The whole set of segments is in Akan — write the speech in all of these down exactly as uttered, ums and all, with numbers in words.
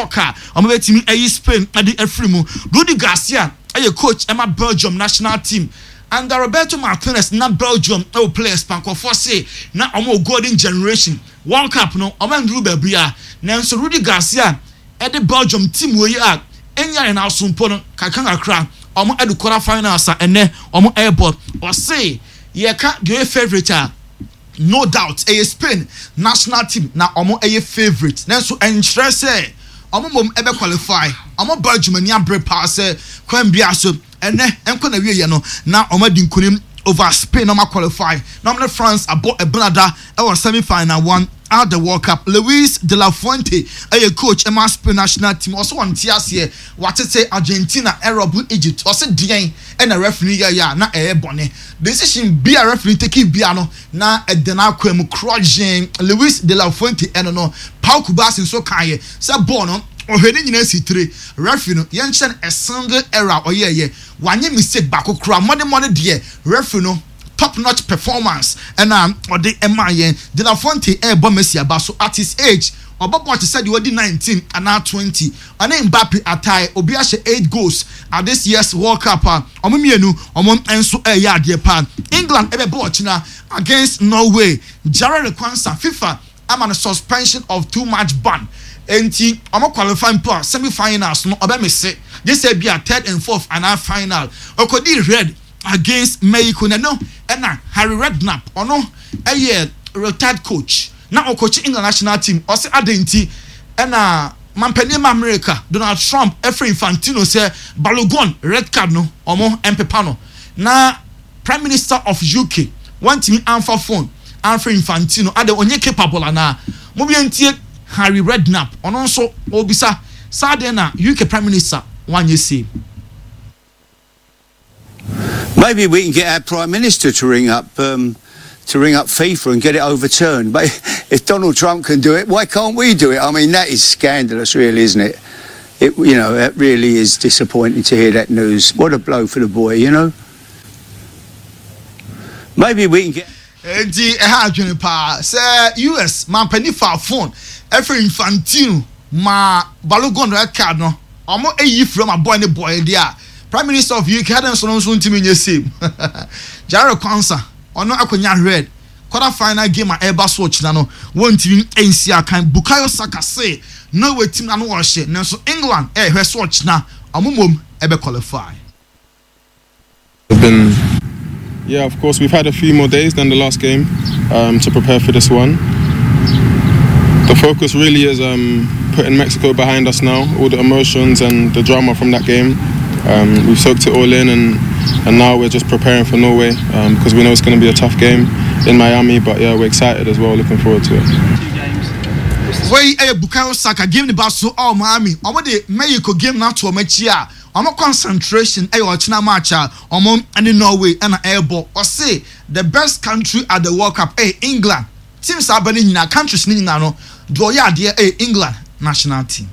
shocker omo betimi ayi Spain ade afrimu Rudi Garcia aye coach Emma Belgium national team and Roberto Martinez na Belgium e players panko for say na omo golden generation World Cup no omo ndru babia na so Rudi Garcia e de Belgium team we a enya na asompo no kakan akra omo edu quarter finals a ene omo airport or say ye ka your favorite no doubt a Spain national team na omo a favorite na so enchre say omo mom ebe qualify omo Belgium ni abre pass kwan bia so ene enko na wie ye no na omo di nkonim over Spain no ma qualify na omo France abo ebenada e won semi final one at the World Cup. Luis de la Fuente a coach Emma Spain national team also on Tiasie what to say Argentina Arab Egypt also dien and a referee ya na e bone decision be a referee take biano na e dena kwem crojin Luis de la Fuente eno no Pau Kubasi so kaye sa bono ohwede nyina sitire referee no yen chen a single error oyeye wanye mistake bako kra mode mode de referee no top notch performance and um or the Emayen De La Fonte e bo Messi abaso at his age Obobo said you were nineteen and now twenty and Mbappe atai obi ahye eight goals at this year's World Cup omomienu omon enso e ya de pa England ebe bo china against Norway Jared Kwanzaa FIFA am on a suspension of two match ban enti omo qualifying for semi finals no obe mese this say be a third and fourth and a final okodi red against Mexico na no and Harry Redknapp ono a retired coach na o coach England national team o se adenti and mampani America Donald Trump Efre Infantino say Balogun red card no omo empepa no na Prime Minister of U K want me answer phone Efre Infantino ade onye capable na mo bi entie Harry Redknapp ono so obisa sade na U K Prime Minister wanye say maybe we can get our Prime Minister to ring up um, to ring up FIFA and get it overturned. But if Donald Trump can do it, why can't we do it? I mean, that is scandalous, really, isn't it? It you know, it really is disappointing to hear that news. What a blow for the boy, you know. Maybe we can get. The Hajun Pa say U S man penny for phone. Every Infantino ma Balogun red card no. Omo eyi from a boy ne boy there. Prime Minister of U K hadn't so so team in your same. Jared Kwanzaa ono akonya red. Quarter final game at Airbus watch na no. One team N C A kan Bukayo Saka say no way team na no watch. Now so England eh hwe watch na amumom ebe qualify. Been yeah, of course we've had a few more days than the last game um, to prepare for this one. The focus really is um, putting Mexico behind us now. All the emotions and the drama from that game. Um, we've soaked it all in and, and now we're just preparing for Norway um, because we know it's going to be a tough game in Miami, but yeah, we're excited as well, looking forward to it. Wey eh Bukayo Saka game the baso all Miami. Omo de Mexico game na to match ya. Omo concentration eh o china match ah omo and Norway and airball. Or say the best country at the World Cup eh England. Teams are bani nyina countries ni nyina no do ya de eh England national team.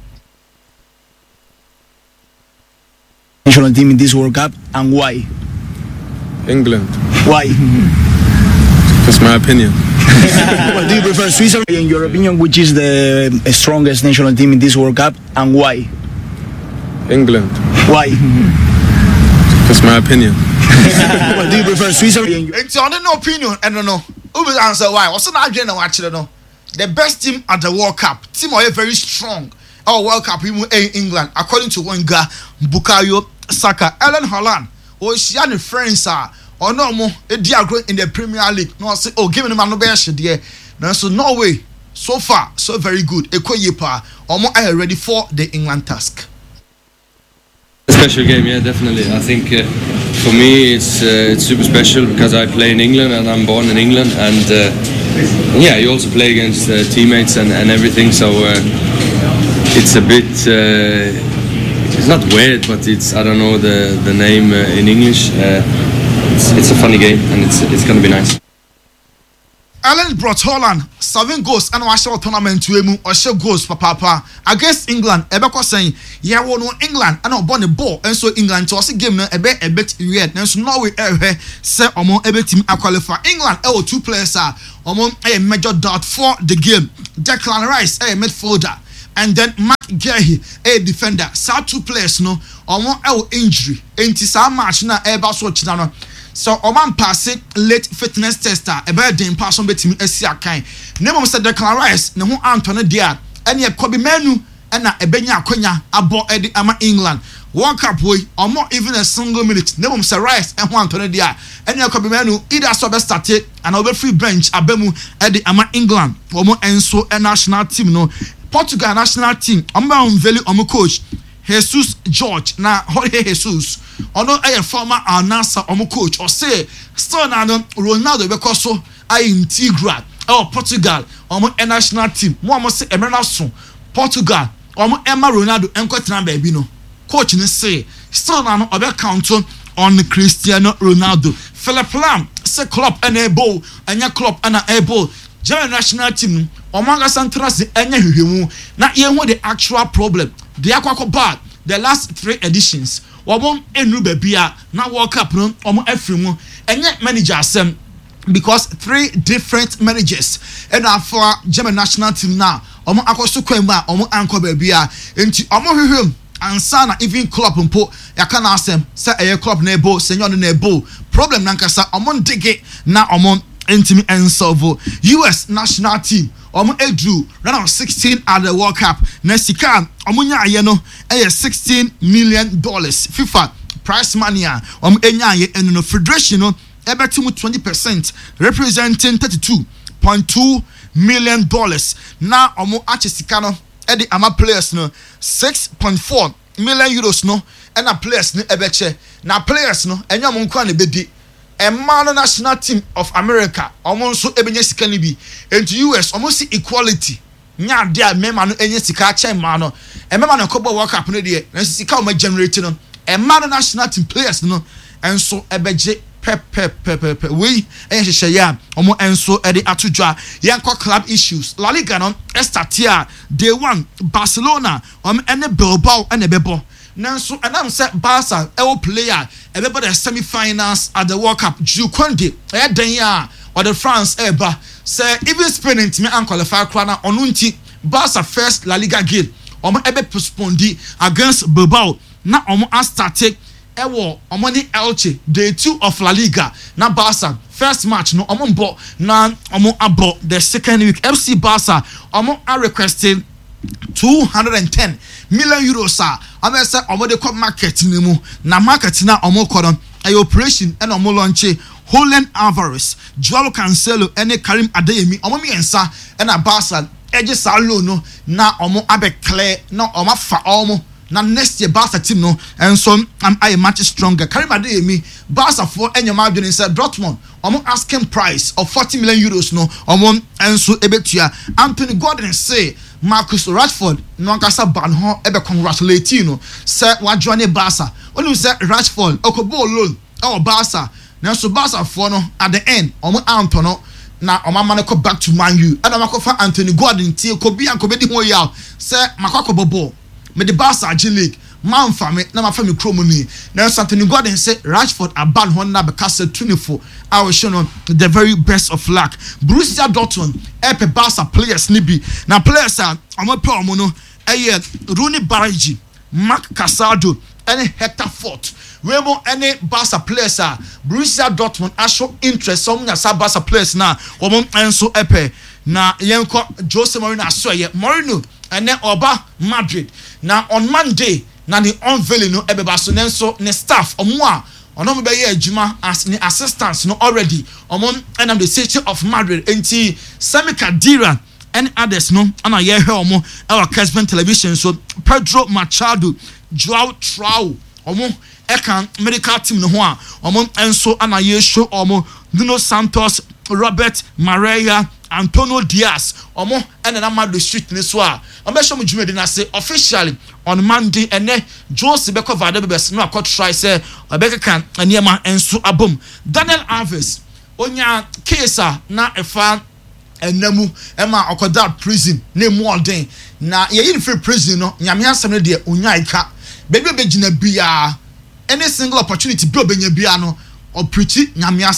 National team in this World Cup and why? England. Why? That's my opinion. Well, do you prefer Switzerland? In your opinion, which is the strongest national team in this World Cup and why? England. Why? That's my opinion. Well, do you prefer Switzerland? It's on no opinion, I don't know. Who will answer why? Also, not again, actually, no. The best team at the World Cup, team are very strong. Our World Cup, even in England, according to one guy, Bukayo Saka, Ellen Holland, or she and friends are, or no more, a diagram in the Premier League. No, I say, oh, give them no best there. No, so Norway, so far, so very good. Ekoyepa, or more, I ready for the England task. A special game, yeah, definitely. I think uh, for me it's uh, it's super special because I play in England and I'm born in England, and uh, yeah, you also play against uh, teammates and, and everything. So uh, it's a bit, uh, it's not weird, but it's I don't know the the name uh, in English. Uh, it's it's a funny game and it's it's gonna be nice. Alan brought Holland seven goals and was shot tournament to him or show goals for Papa against England. Ebeko saying, yeah, we know England and not born the ball, and so England to us game a bit a bit weird. And so Norway ever say among every team I qualify. England L two players are among a major doubt for the game. Declan Rice a midfielder and then Mark Gehi a defender. Sa two players no omo e injury enti sa match na e ba so china no. So oman pass it late fitness tester e be den pass on betimi asi akan. Name said Declan Rice ne ho Anthony dia ene e Kobe Manu ena ebenya akonya abo edi ama England. World Cup boy omo even a single minute. Name said Rice e ho Anthony dia ene e Kobe Manu either so be started and over free bench abemu edi ama England. Omo enso a national team no. Portugal national team omo unveil omo coach Jesus George na Jorge Jesus ono a former Al-Nassr omo coach or say still na Ronaldo because so I integral oh Portugal omo a national team mo omo say emerna so Portugal omo Emma Ronaldo enkwetena baabi no coach ni say still na no obe count on Cristiano Ronaldo. Philip Lam say club enable anya club ana able German national team omanga santrasi enya hwehwemu na ye hu the actual problem they akwako bad the last three editions wobon enu babia na World Cup no omo afrimu enye manager asem because three different managers and for German national team now omo akoso kwamba omo anko babia enti omo hwehwem ansana even club mpo yaka na asem say eye club na ebo senyor na ebo problem nankasa omo ndege na omo intimi ensolve. U S national team omo edru round of sixteen at the World Cup na sika omo nya aye no eh sixteen million dollars FIFA prize money omo enya aye eno no federation no ebetimu twenty percent representing thirty-two point two million dollars na omo ache sika no e di ama players no six point four million euros no e na players no ebeche na players no enya omo nkwa na bedi a man national team of America almost so ebenye sika ni bi and U S almost see equality nya dia mema no enye sika cha ma no e mema no kobo World Cup no de na sika o ma generate no a man national team players no enso ebeje pe pe pe pe pe we enye hye ya omo enso e de atodwa yanko club issues La Liga no start here day one Barcelona om ene Bilbao ene bebo nanso anam say Barca e wo player everybody semi-finals at the World Cup Jules Koundé e dan ya or the France eba say even Spain me an qualify kra na onunti Barca first La Liga game omo ebe postponed against Bilbao na omo a start e wo omo ni Elche day two of La Liga na Barca first match no omo mbo na omo abo the second week F C Barca omo are requesting two hundred ten million euros ah I say omo de come market ni mu na market na omo kodon ay operation and omo launch Julian Alvarez Joao Cancelo ene Karim Adeyemi omo miensa na Barca eje salo no na omo abe clear na omo fa omo na next year Barca team no and so am I much stronger Karim Adeyemi Barca for enyama adwene say Dortmund omo asking price of forty million euros no omo enso ebetua Anthony Gordon say Marcus Rashford no ankasa ban ho ebe congratulate you no say wadwane Barca onu say Rashford okobo loan e Barca na so Barca for no at the end omo Antonio na omo man ko back to Man U and omo fa Anthony Gordon tie kobi an kobedi ho ya say makwa bobo me the Barca G League man fa me na ma fa me kromo ni na Anthony Gordon say Rashford aban ho na because twenty-four I will show no the very best of luck. Borussia Dortmund epe Barca players ni bi na players are omo pe omo no eye Rooney Barigi Marc Casado and Hector Fort Remo any Barca players are Borussia Dortmund a show interest some na sa Barca players na omo enso epe na yenko Jose Mourinho asoye Mourinho and then oba Madrid na on Monday na the unveiling no ebeba so nenso ne staff omo a ono me be ye adwuma as ni assistants no already omo and am the city of Madrid enti Sami Khedira and others no ana ye he omo our Caspen television so Pedro Machado Joao Trau omo ekan medical team no ho a omo enso ana ye show omo Nuno Santos Robert Maria Antonio Diaz omo ene na mad street ni so a omo show me jumedi na say officially on Monday ene Jose Beko Vade bebes no akọ try say obeka kan aniema enso abom Daniel Alves onya case na efa enamu ema okoda prison na mu odin na ye yin free prison no nyame asem no de onya ika bebi obegina bia any single opportunity bi obenya bia no o preach nyame asem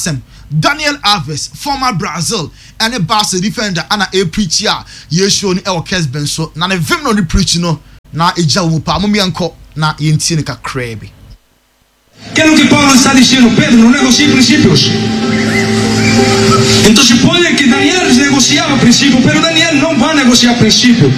Daniel Alves, former Brazil, and a Barca defender, and a preacher, Yeshu ni ewo Kesben so. Na ne vim no ni preach no, na eja umupa, mumi anko na yentini ka krebi. Quello che Paolo sta dicendo, Pedro, non è così principios. Entonces puede que Daniel negociaba principio, pero Daniel no va a negociar principio.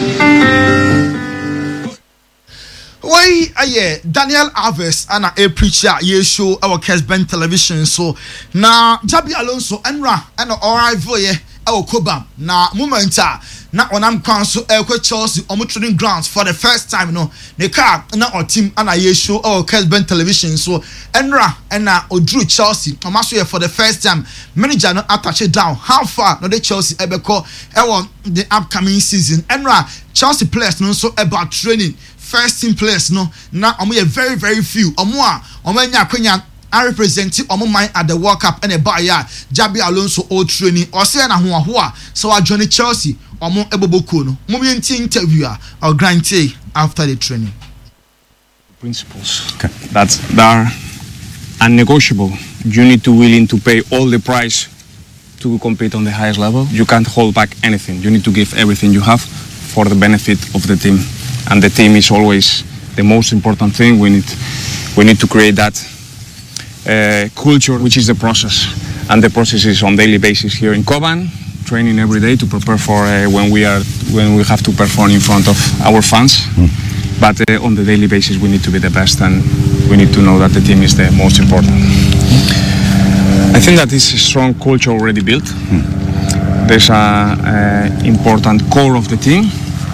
Why aye Daniel Alves and a preacher ye show our Kesben television so na Jabi Alonso enra and arrival ye our Cobham na momenta na onam kwan so e kwa Chelsea omo training grounds for the first time no ne car na our team and ye show our Kesben television so enra and na odru Chelsea omaso ye for the first time manager no attach it down how far no the Chelsea ebeko e won the upcoming season enra Chelsea players no so about training first team players no na omo ye very very few omo a omo anya kwanya I represent omo man at the World Cup and a buy ya Jabi Alonso old training or say na ho ho so I join Chelsea omo eboboko no mo be interviewer or grantee after the training principles okay. That's that are unnegotiable. You need to willing to pay all the price to compete on the highest level. You can't hold back anything. You need to give everything you have for the benefit of the team. And the team is always the most important thing. We need, we need to create that uh, culture, which is the process. And the process is on daily basis here in Cobham, training every day to prepare for uh, when we are when we have to perform in front of our fans. Mm. But uh, on the daily basis, we need to be the best, and we need to know that the team is the most important. I think that this strong culture already built. Mm. There's a, a important core of the team.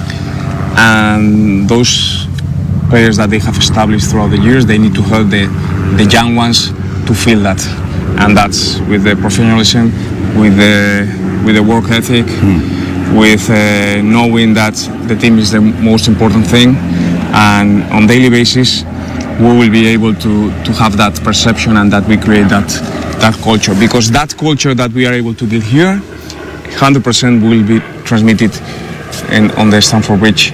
And those players that they have established throughout the years, they need to help the, the young ones to feel that. And that's with the professionalism, with the, with the work ethic, mm. with uh, knowing that the team is the most important thing. And on daily basis, we will be able to, to have that perception and that we create that, that culture. Because that culture that we are able to build here, one hundred percent will be transmitted in, on the Stamford Bridge.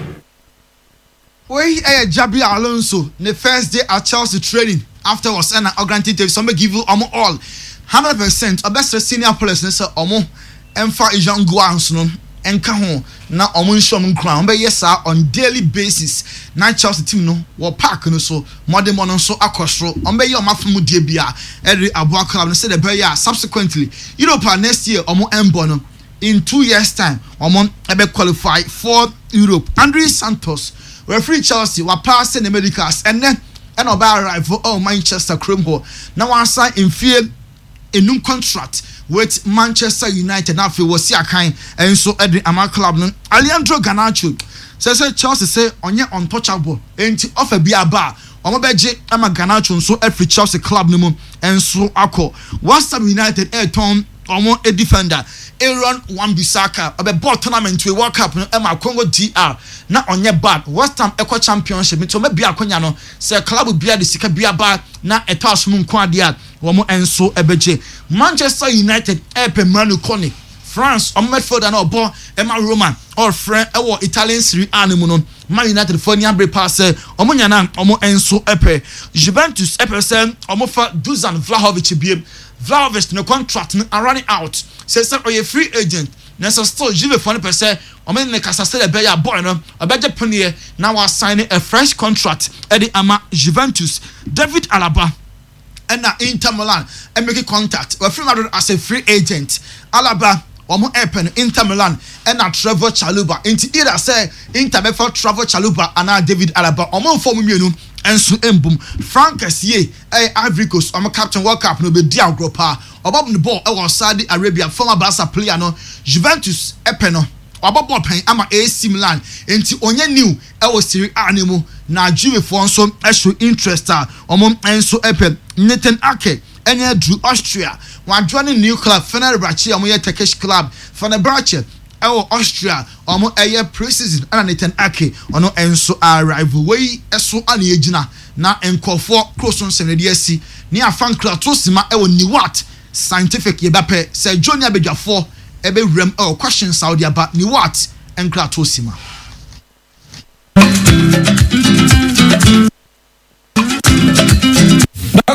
Wey eh Jabi Alonso the first day at Chelsea training afterwards and I granted somebody give you almost all one hundred percent of best senior players say omo emfa young ones no enka ho na omo nshom ground be yes on daily basis na Chelsea team no wo park no so modern no so akosro on be ye omafo die bia every aboa club no say the be ya subsequently Europe next year omo embo no in two years time omo ebe qualify for Europe. Andre Santos referee Chelsea were passing the medicals and then and about arrival oh Manchester Chrome now one sign in field a new contract with Manchester United now for was here kind and so at the Amal club no Alejandro Garnacho says Chelsea say onye untouchable enti offer be aba omo beje ama Garnacho so every Chelsea club no and so akọ West Ham United air turn omo a defender Aaron Wan-Bissaka obe ball tournament we World Cup no Emma Congo D R na onye bad West Ham Eco Championship me to me bia akonya no say club bia de sika bia ba na etas mu nko ade a wo mo enso ebeje Manchester United epe Manu Kone France on midfielder na obo Emma Roman or friend ewo Italian Serie A no no Man United for ni abre pass omo nya na omo enso epe Juventus epe say omo fa Dusan Vlahovic biem Vlahovic no contract no running out says that a free agent nessa still Juve for one percent o men ne kasa say be ya boy no obeje penie now was signing a fresh contract at the ama Juventus David Alaba and na Inter Milan and make contact we free Madrid as a free agent Alaba omo epen Inter Milan and na Trevor Chalobah into either say Inter be for Trevor Chalobah and na David Alaba omo form mienu enso embum Frank Kessie eh Ivory Coast omo captain World Cup no be dia gropa obob the ball e was Saudi Arabia former Barca player no Juventus epen no obob pen ama A C Milan enti onye new e was Serie A nemu na Juve for so e show interest a omo enso epen Nathan Ake enye Drew Austria one joining new club Fenerbahce omo ye Turkish club Fenerbahce ewo Austria omo eye pre-season ana Nathan Ake ono enso arrival wey eso ana yegina na enkofo croson senede asi ni afan krato sima ewo Niwat scientific yebape say Johnny Abedwafo ebe rem e question Saudi aba Niwat enkrato sima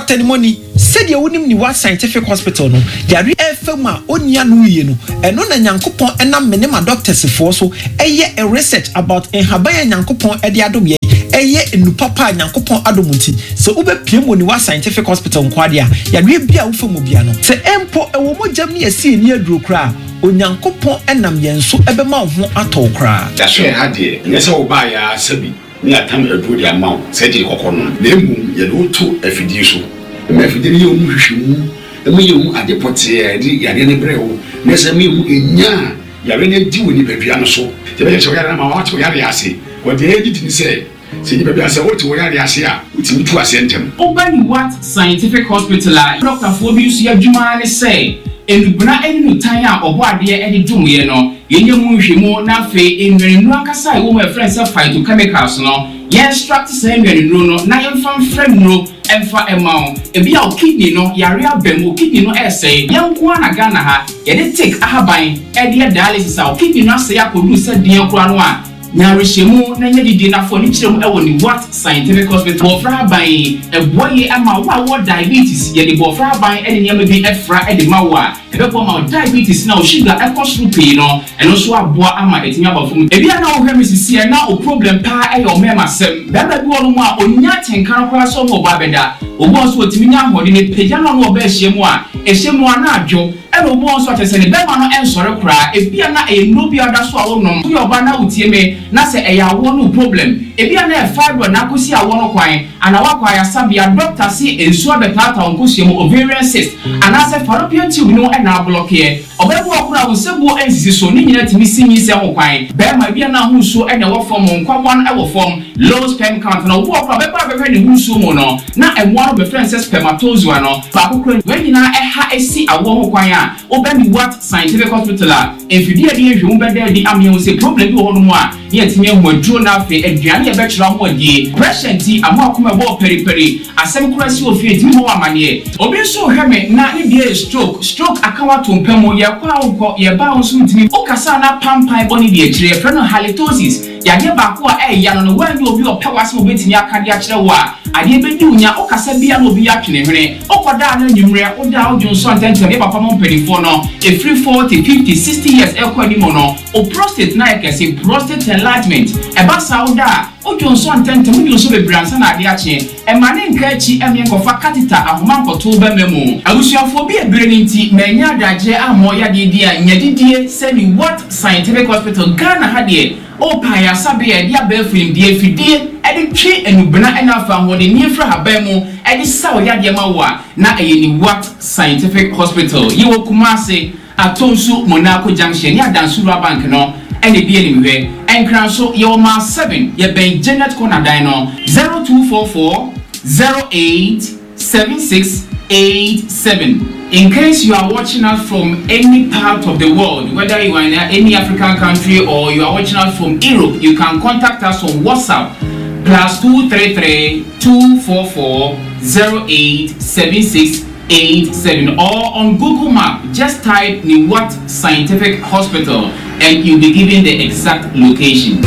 doctor ni money said you wouldn't need what scientific hospital no yare efema onia no ye no eno na nyankopon enam menema doctors for so eye a research about enhabaya nyankopon e de adom ye eye enu papa nyankopon adom nti so ube piem oni wa scientific hospital nkwade a yare bia wo femu bia no se empo ewo mojam ne esi ni aduro kra onyankopon enam yenso ebema ho atɔ kra da so ha de nyese wo ba ya sabi ni atam aduro dia mawo se de kokono na emu ye do to afidi so me afidi ni omu hwehwemu emu ye omu adepote e di yare ne brewo nyese me emu enya yare ne di woni badua no so te be so yare na ma wa to yare ase wo de edit ni se se ni badua se wo to yare ase a utimi tu ase ntem Obani What Scientific Hospital Doctor Fobi su adwuma ne say enubuna enu tan a obo ade e de dwumye no yenye mu nhwemu na fe enwenu akasa e wo ma friends phytochemicals no ye extract say enwenu no na ye mfa frem no emfa emao e bia o kidney no yare abem o kidney no essay yanko na Ghana ha ye de take ahaban e de dialysis a o kidney no say akodu se den kura no a nyare shemu na nya didi na fo ni kirem e wo ni What Scientific Hospital bofra ban e boye ama wo wo diabetes ye de bofra ban e de nyama bi efra e de mawa e be bo ma diabetes na o sugar e koso pe no e no so aboa ama etinya bafum e bia na wo hwe misisi e na o problem pa e yo mema sem baba bi wo no mu a onya tenkan kora so mo ba beda obo so otimi nya hode ne peja na no ba hyiemu a e hyiemu na adwo e no obo so atese ne bema no ensore kora e bia na e no bia da so a wo no yo ba na utie me na se e ya wo no problem e bia na e fibro na kosi a wo no kwan ana wa kwa ya sabia doctor si ensu abetata onkosi mu ovarian cyst ana se fallopian tube no e na block here obebu okura wo sebu ensisi so ni nyina timi sinyi se ho kwan bema bia na hu so e na wo form nkwabon e wo form low sperm count na wo okura beba beba ne hu so mu no na e wo be friends spermatozoa no ba kokura we nyina e ha esi awo ho kwan a Obani What Scientific Hospital a enfidi ade ehwe mu beda di amye wo se problem bi ho no mu a ye timi ho aduro na afi aduane ye be kyerɛ mo adie patient amo akoma bo periperi asem kura si ofie timi ho amane obi so hweme na ne die stroke stroke akawa to mpamo ye kwa wo ye ba wo so timi o kasa na pampan boni die kyerɛ frɛ no halitosis ya de ba ko e ya no no wan obi o pɛ wase obetimi akade a kyerɛ wo a ade be di unya o kasa bia no obi atwene hwene o koda na nwumre o da o jonso antente be papa mo mpelifo no e free forty fifty sixty years e kwa ni mo no o prostate na e kese prostate enlargement e ba sa o da o jonso antente mo jonso be bransa na ade a kye e ma ne nka chi e me nkofa catheter ahoma nkoto ba memu agusuafo bi ebere ni nti manya adagye amo ya de di a nyadidie se ni What Scientific Hospital Ghana ha de o pa ya sabe ya dia ba film die fidie e de twe enubena e na fa ho de ni efra haban mu e de saw ya de ma wo na e ni What Scientific Hospital yi wo Kumase Atonsu Monaco Junction ya Dansura Bank no e de bie ni mwe enkran so ye o ma seven ye ben Janet Corner dan no zero two four four zero eight seven six eight seven. In case you are watching us from any part of the world, whether you are in any African country or you are watching us from Europe, you can contact us on WhatsApp plus two three three two four four zero eight seven six eight seven or on Google Map just type the What Scientific Hospital and you'll be given the exact location.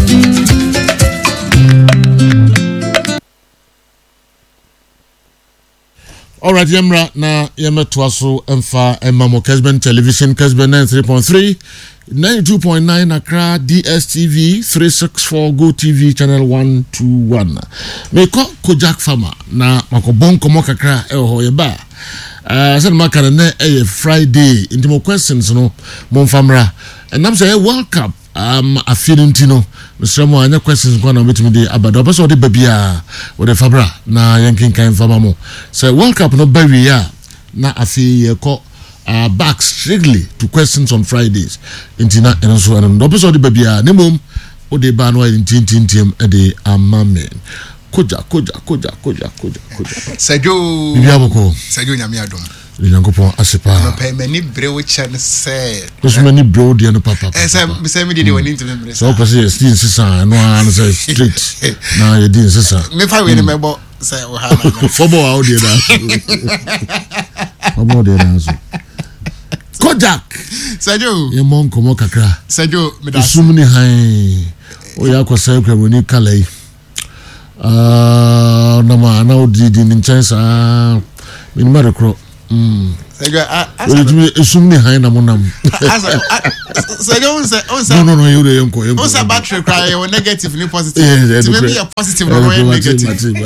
All right, Yemra, na Yema Twaso, Emfa, Emamo Kesben Television, Kesben ninety-three point three, ninety-two point nine Accra, D S T V, three sixty-four, Go T V, Channel one twenty-one. Me ko Kojak Farmer, na mako bonko moka kra, eho hoyeba. Uh, said Makana ne a Friday, into more questions, no, Mon Famra. And I'm saying, World Cup, um, a feeling tino. Mister Mo, any questions going on with me? The Abado, but so the baby, or the Fabra, na yanking kind Famamo. So, World Cup no baby, ya, na a fee, call, uh, back strictly to questions on Fridays. Intina, and also, and the episode the baby, Nimum, or the banwa in Tintin Tim, and the Amamen. Koja, koja, koja, koja, koja, koja. Sergio, Bibiaboko, Sergio Yamiadum. Linyangopo Asipa. No pay many brewchan say. There's many broad and papa. As I said, we didn't into them. So, Passi, Stin Sissa, no answer straight. Now you didn't Sissa. If I remember, say, Fobo out there. Fobo there. Kojak. Sergio, your mom come Kakra. Sergio, Sumini High. Oh, Yako Circle when you Calais. ah na ma na odi di ni chance ah min ma rekro mm Sega esumni hain na monam Sega unse unse no no no you dey enko enko unse battery cry you negative ni positive to maybe a positive no way negative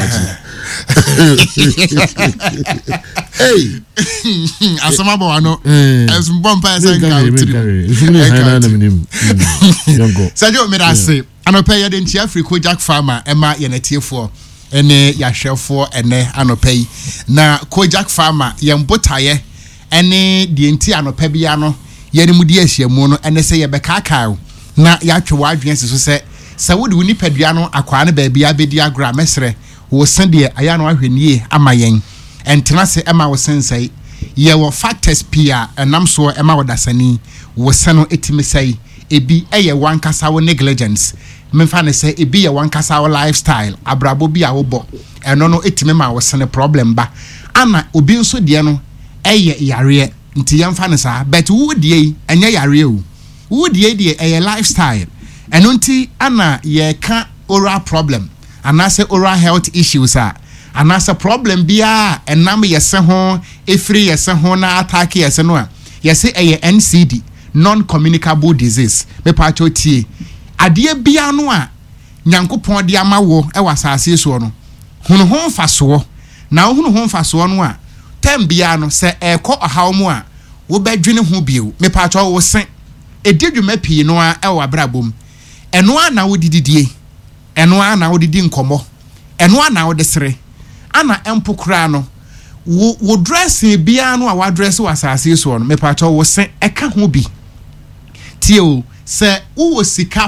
hey asama bo ano esum bompa esa nka utiri esumni hain na minim yongo Sadio mirase anopa ye de ntia Africa Jack Farmer ema ye natiefo ene yahwefo ene anopai na Kojak Farmer yembotaye ene die nti anopa bia no ye ne mudi ahyiamu no ene se ye bekaka na yatwe wadwen se so se se wodi woni padua no akwa ne ba bia bedi agra mesre wo sen de aya no ahwenie amayen entena se ema wo sensai ye wo factors pia enam so ema wodasani wo sen no etimi sai ebi eye wankasa wo negligence memfa ne say ebi ye wankasa wo lifestyle abrabo bi a wo bo eno no etime ma wo sene problem ba ana obi nso de no eye yare nti yemfa ne sa but wo de enye yare o wo de de eye lifestyle eno nti ana ye ka oral problem ana say oral health issues a ana say problem bia enam yese ho efiri yese ho na attack yese no a yese eye N C D non communicable disease me pa cho tie ade bia no a nyankopon de amawo e wasase so no hunu ho mfaso na hunu ho mfaso no a tem bia no se ekọ ohaw mu a wo badwene ho bio me pa cho wo sen edidwuma pii no a e wa brabom eno a na wo dididie eno a na wo didi nkomo eno a na wo desere ana empokra no wo wo dress bia no a wa dress wasase so no me pa cho wo sen eka ho bi tio se uwo sika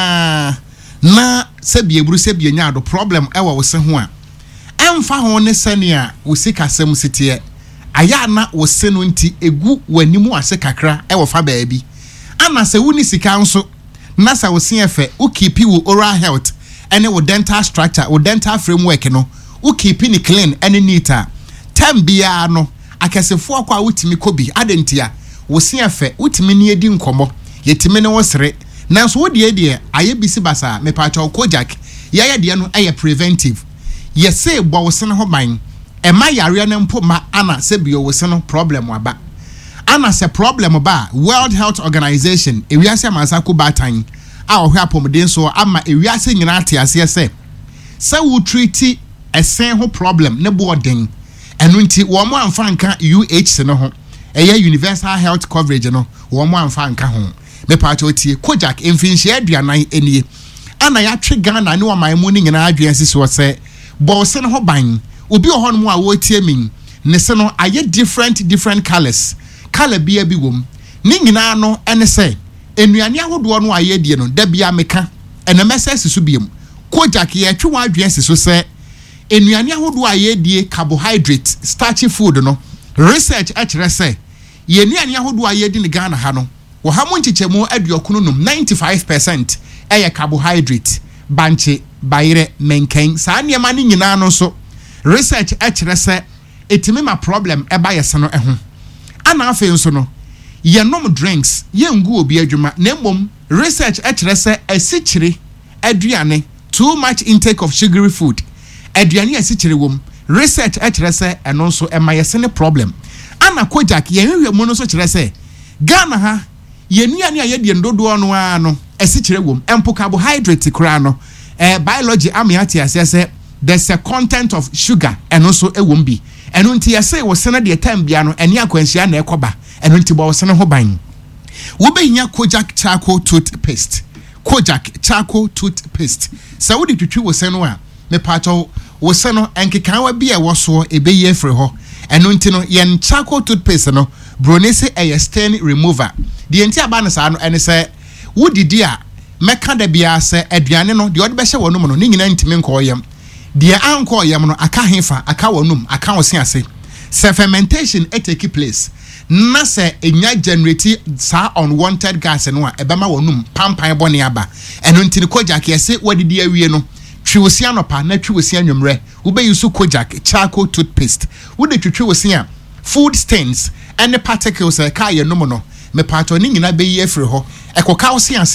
pa na se bieburu se bienya do problem ewa wo se ho a emfa ho ne sania wo sika sem sitie aya na wo se no nti egu wanimu ase kakra ewa fa baabi ana se woni sika nso na sa wo se efe u keep wo oral health ene wo dental structure wo dental framework no u keep ni clean ene neat time bia no akasefo akwa wutimi kobi adentia wo se efe wutimi ne edi nkomo yetime ne wosere nanso wo de de aye bisi basa me pa cha Kojak ya ya de no aye preventive yese bo wo se ne ho ban e ma yare ne mpo ma ana se bio wo se no problem aba ana se problem ba World Health Organization ewiase amansa ko batan a ohwe apomden so ama ewiase nyina ate ase se se wo treat esen ho problem ne bo den eno nti wo mo amfa nka U H se ne ho eye universal health coverage no wo mo amfa nka ho me pa cho tie Kojak emfinhye aduanan enie ana ya twe Ghana ne wa maimu ni nyina adwen sisi wo se bo se ne ho ban obi ho no a wo tie min ne se no aye different different colors color bia bi wom ni nyina no ene se enuane ahodo no aye die no da bia meka ene message su biem Kojak ye twe wa adwen sisi se enuane ahodo aye die carbohydrate starchy food no research akere se ye enuane ahodo aye die ne Ghana ha no wo hamu nchichemu aduokunu num ninety-five percent eye carbohydrate banche bayire menken saa niema ni nyina no so research akere se etimi ma problem eba yese no eho ana afi nso no ye nom drinks ye ngu obi adwuma na mmom research akere se asichire aduane too much intake of sugary food aduane asichire wom research akere se eno nso ema yese ne problem ana Kojak ye hwehwe mu no so kire se Ghana ha yenuane aye de ndodo no a no esichire wom empo carbohydrate kra no eh biology amiati asese there's a content of sugar and also ewom bi eno nti yese wo sene de time bia no ene akwanhia na ekoba eno nti bo wo sene ho ban wo behinya Kojak charcoal toothpaste Kojak charcoal toothpaste sa wo de twitwi wo sene a me pacho wo sene enkekan wa bia wo so ebeyi afre ho eno nti no yen charcoal toothpaste no bronese a stain remover the entire banner ano ene se wodidi a meka da bia se aduane no de ode be hye wonum no ni nyina ntimi nko yam de anko yam no aka hefa aka wonum aka wose ase se fermentation e take place na se enya generate sa unwanted gas no a ebema wonum pampan bone aba eno ntini Kojak yese wodidi awie no twiwosi anopa na twiwosi anwumre wo be yusu Kojak charcoal toothpaste wo de twiwosi a food stains and the particles ka ye no no me pato ni nyina be ye free ho ekoka wo se ase a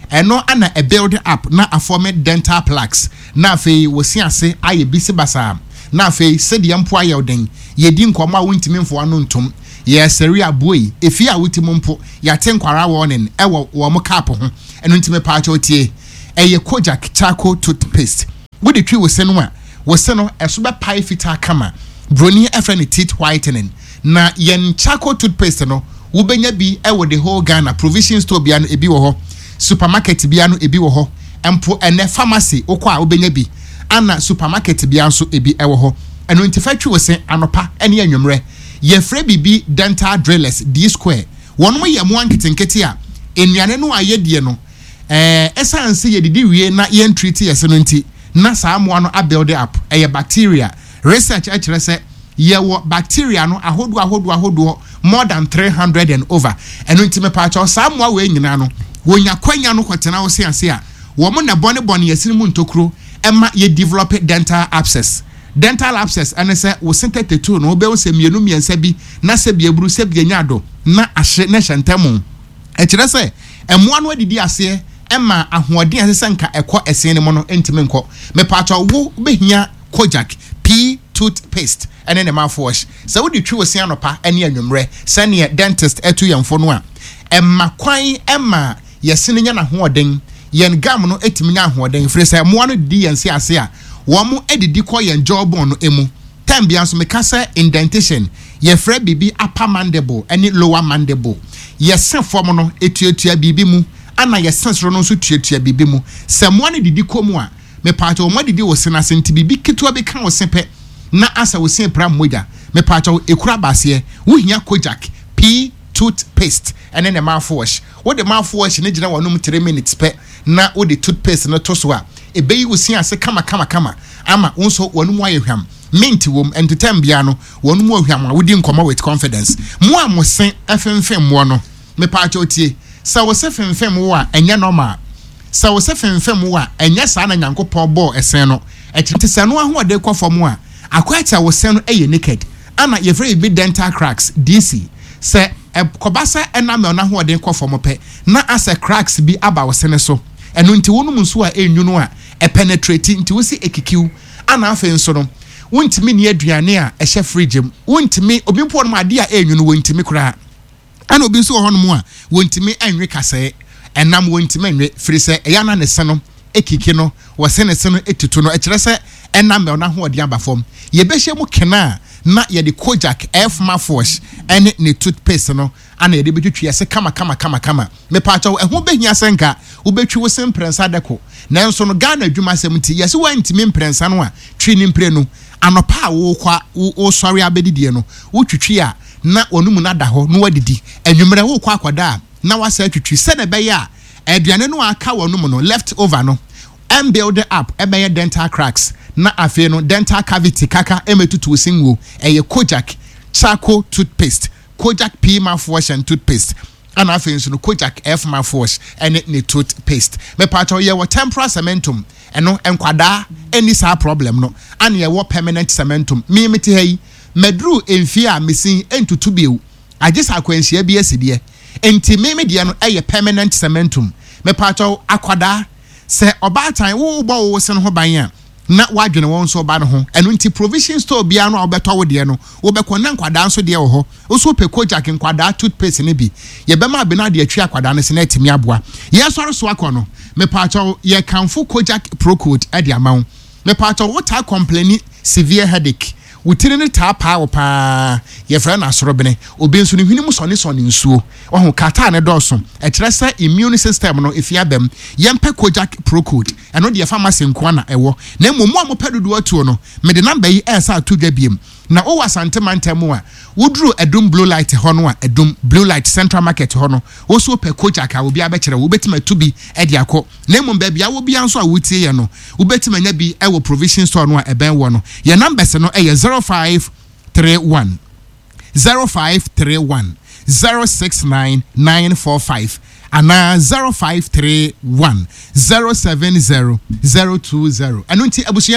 ɛno ana a build up na a form dental plaques na afei wosi ase aye bisi basa na afei sedi mpo aye oden yedi nkɔmɔ a wontimi mfo ano ntom ye seri aboyi efi a wotimo mpo yate nkwara warning ɛwɔ wo mo cap ho ɛno ntimi pa acho tie ɛyɛ Kojak charcoal toothpaste wodi twi wo se no a wo se no ɛso be pai fita kama broni efre ne teeth whitening na yen charcoal toothpaste no wo benya bi ɛwɔ the whole Ghana provision store bia no ebi wo ho supermarket bia no ebi wo ho empo ene pharmacy okwa a wo benya bi ana supermarket bia nso ebi ɛwɔ ho ɛno ntifa twi wo se anopa ɛne anwumre ye frɛ bibi dental drillers D square wɔn mo yɛ mo anketenkete a enuane no ayedie no eh esanse ye didi wie na ye treat yese no nti na saa mo no abuild up ɛyɛ bacteria research actually say ye wo bacteria no ahodo ahodo ahodo more than three hundred and over ɛno nti me pa cha saa mo we nyina no wonya kwanya no kwetena wo se ase a wo mo na bone bone yesini mu ntokuro ɛma ye develop dental abscess dental abscess ane se wo sentete to no be wo se mienu miensa bi na se bi eburu se bi nyado na ahye na hyentemu ɛkyerɛ se ɛmoa no adidi ase ɛma ahoɔden ase se nka ɛkɔ ɛsen ne mo no entime nkɔ me pato wo behia Kojak P toothpaste ene ne mouthwash se wo di twi wo se anopa ene anwumre se ne dentist etu yemfo no a ɛma kwan ɛma yesene nya na ahoɔden yen gam no etimi nya ahoɔden fere se ɛmoa no di yense ase a womu edidi ko yen jawbone no emu time bia so meka se indentation ye frɛ bibi upper mandible any lower mandible ye sen form no etuatua bibi mu ana ye sensoro no so tuatua bibi mu se mo ne didi ko mu a me paato mo didi wo sena senti bibi ketua be kan wo sepe na asa wo sen pra moja me paato ekura baase wo hia Kojak P toothpaste ene ne mouthwash wo de mouthwash ne gina wonum three minutes pe na wo de toothpaste no to so a ebeyi wo sin ase kama kama kama ama wonso wonum aye hwam mint wom entertain bia no wonum ahwam a wodi nkoma with confidence mo a mo sen afemfem mo no me paacho tie sa wo se femfem wo a enye normal sa wo se femfem wo a enye sa na nyankopon bo esen no ekite se no ahode kwafom a akwacha wo sen no eye naked ana ye free bi dental cracks D C se kobasa enam na ahode kwafom pe na ase cracks bi aba wo sen so eno nti wonum nso a enyu no a e penetrate nti wo si ekikiu ana afa nso no wontimi ne aduane a ehye fridge m wontimi obi mpo no ade a enyu no wontimi kura ana obi nso ho no mu a wontimi anwe kase enam wontimi anwe firi se eya na ne se no ekiki no wo se ne se no etutu no ekire se enam me na ho ode aba fom ye behye mu kena na ye de Kojak F mouthwash ene ne toothpaste no ana ye de betwitwi ase kama kama kama kama me pa cha ehwo behia senka wo betwi wo semprensa deko nanso no Ghana adwuma semti yesi wantimi mprensa no a twi ni mpre no anopa wo kwa wo sori abedidie no wo twitwi a na onum na da ho no wadidi anwumre wo kwa akwada na wasa twitwi se na be ya aduane no aka wonum no left over no and build up ebe dental cracks na afi no dental cavity kaka emetutu sinwo eye Kojak charcoal toothpaste Kojak P mouthwash and toothpaste and afi nso no Kojak F mouthwash and ne toothpaste me pato ye wo temporal cementum eno enkwada any sa problem no and ye wo permanent cementum me meti hey medru enfia mesin entutu biu agisa akwanhia bi asidie enti me me de no eye permanent cementum me pato akwada se obatan wo bo wo sen ho ban a na wadwene won so ba no ho eno nti provision store bia no obeto wo de no wo be kona nkwada nso de wo ho wo so pe Kojak nkwada toothpaste ne bi ye be ma be na de atwi akwada ne se na etimi aboa ye soro so akono me pacho ye kanfo Kojak Procode e de amawo me pacho wo ta complain severe headache wutire ne ta pa wo pa ye fra na sorobene obi nso ne hwini mu sone sone nsuo wo ho kata ne doso e kire se immune system no ifia bem ye mpe Kojak Procode eno de pharmacy nko na ewo na momu amopedodo atuo no me de number yi esa atodwa biem na o wasante mantemu a wuduru edum blue light ho no a edum blue light central market ho no wo so pe Kojak a obi abekere wo betima tubi e de akọ na mum ba bia wo bia nso a wutie ye no wo betima nya bi e wo provision store no a eben wo no ye numbers no e zero five three one zero five three one zero six nine nine four five ana zero five three one zero seven zero zero two zero anunti abusia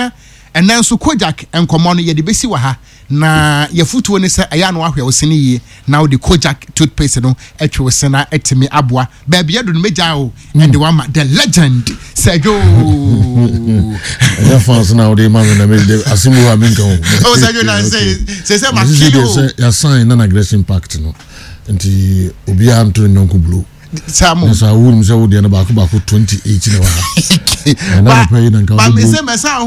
and then so Kojak and Common ye de besi wa ha na ye futuo ne se aya no ahwe wo sene yi now the Kojak toothpaste no etwe wo sena etimi aboa baby ya do no meja o and the one the legend Sergio ya fans now dey man na me asimu wa minka o oh Sergio na say say say ma kill ya sign na aggression pact no nti obi anto nonko blue Samu so awuru mse wo de na ba ko ba ko twenty eighteen na wa na na pay na nka ba me say me sa ho